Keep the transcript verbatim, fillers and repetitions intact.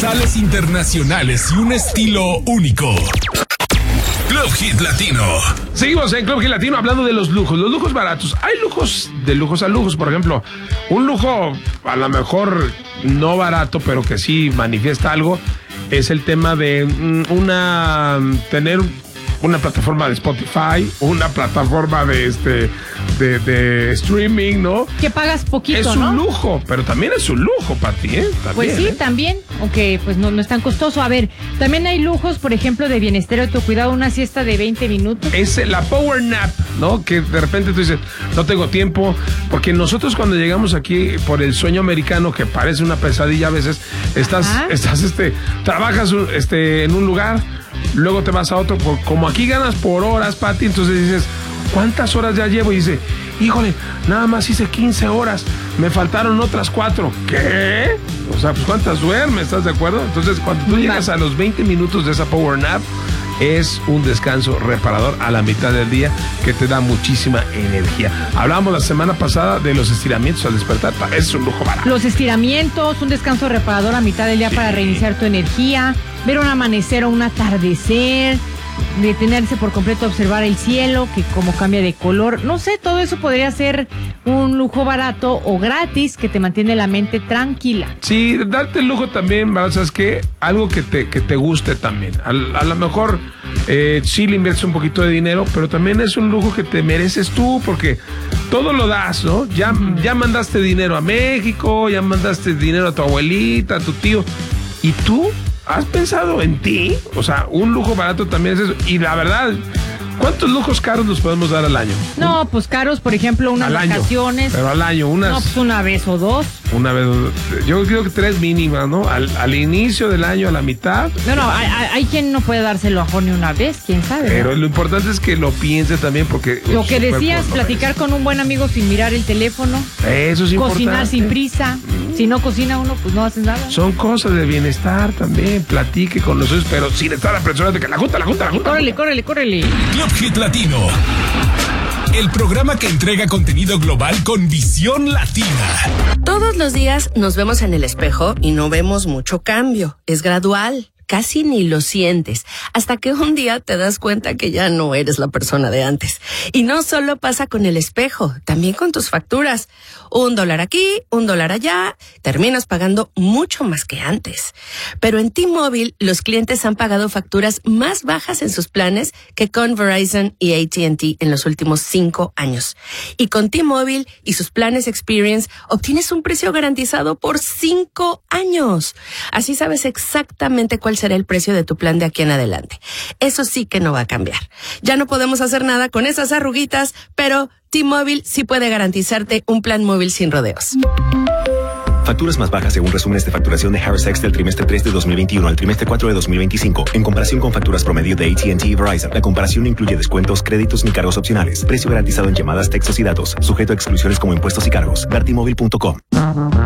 Sucursales internacionales y un estilo único. Club Hit Latino. Seguimos en Club Hit Latino hablando de los lujos, los lujos baratos. Hay lujos de lujos a lujos, por ejemplo, un lujo a lo mejor no barato, pero que sí manifiesta algo, es el tema de una tener una plataforma de Spotify, una plataforma de este de, de streaming, ¿no? Que pagas poquito, es ¿no? un lujo, pero también es un lujo para ti, ¿eh? También, pues sí, ¿eh? también, aunque pues no, no es tan costoso. A ver, también hay lujos, por ejemplo, de bienestar y autocuidado, una siesta de veinte minutos. Es la power nap, ¿no? Que de repente tú dices, no tengo tiempo, porque nosotros cuando llegamos aquí por el sueño americano, que parece una pesadilla a veces, estás, Ajá. estás, este, trabajas este, en un lugar, luego te vas a otro, por, como aquí ganas por horas, Pati, entonces dices, ¿cuántas horas ya llevo? Y dice, híjole, nada más hice quince horas, me faltaron otras cuatro. ¿Qué? O sea, pues ¿cuántas duermes? ¿Estás de acuerdo? Entonces, cuando tú llegas a los veinte minutos de esa power nap, es un descanso reparador a la mitad del día que te da muchísima energía. Hablamos la semana pasada de los estiramientos al despertar. Es un lujo barato. Los estiramientos, un descanso reparador a mitad del día sí. para reiniciar tu energía, ver un amanecer o un atardecer, detenerse por completo a observar el cielo, que como cambia de color. No sé, todo eso podría ser un lujo barato o gratis que te mantiene la mente tranquila. Sí, darte el lujo también, ¿verdad? ¿Sabes qué? Algo que te, que te guste también. A, a lo mejor eh, sí le inviertes un poquito de dinero, pero también es un lujo que te mereces tú, porque todo lo das, ¿no? Ya, mm. ya mandaste dinero a México, ya mandaste dinero a tu abuelita, a tu tío, y tú ¿has pensado en ti? O sea, un lujo barato también es eso. Y la verdad, ¿cuántos lujos caros nos podemos dar al año? No, pues caros, por ejemplo, unas al vacaciones. Año, pero al año, unas... No, pues una vez o dos. Una vez, yo creo que tres mínimas, ¿no? Al, al inicio del año, a la mitad. No, no, hay, hay quien no puede dárselo a ni una vez, quién sabe. Pero ¿no? Lo importante es que lo piense también, porque... Lo que decías, platicar con un buen amigo sin mirar el teléfono. Eso es importante. Cocinar sin prisa. Mm. Si no cocina uno, pues no haces nada. Son cosas de bienestar también. Platique con los suyos, pero sin estar apresurado de que la junta, la junta, la junta. Córrele, córrele, córrele. Club Hit Latino. El programa que entrega contenido global con visión latina. Todos los días nos vemos en el espejo y no vemos mucho cambio. Es gradual. Casi ni lo sientes, hasta que un día te das cuenta que ya no eres la persona de antes. Y no solo pasa con el espejo, también con tus facturas. Un dólar aquí, un dólar allá, terminas pagando mucho más que antes. Pero en T-Mobile, los clientes han pagado facturas más bajas en sus planes que con Verizon y A T and T en los últimos cinco años. Y con T-Mobile y sus planes Experience, obtienes un precio garantizado por cinco años. Así sabes exactamente cuál será el precio de tu plan de aquí en adelante. Eso sí que no va a cambiar. Ya no podemos hacer nada con esas arruguitas, pero T-Mobile sí puede garantizarte un plan móvil sin rodeos. Facturas más bajas según resúmenes de facturación de Harris X del trimestre tres de dos mil veintiuno al trimestre cuatro de dos mil veinticinco. En comparación con facturas promedio de A T and T y Verizon, la comparación no incluye descuentos, créditos ni cargos opcionales. Precio garantizado en llamadas, textos y datos. Sujeto a exclusiones como impuestos y cargos. ver t mobile punto com.